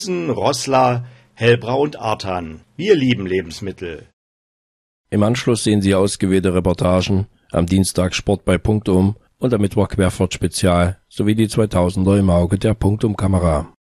Rossler, Hellbrau und Artan. Wir lieben Lebensmittel. Im Anschluss sehen Sie ausgewählte Reportagen, am Dienstag Sport bei Punktum und am Mittwoch Querfahrt Spezial sowie die 2000er im Auge der Punktum-Kamera.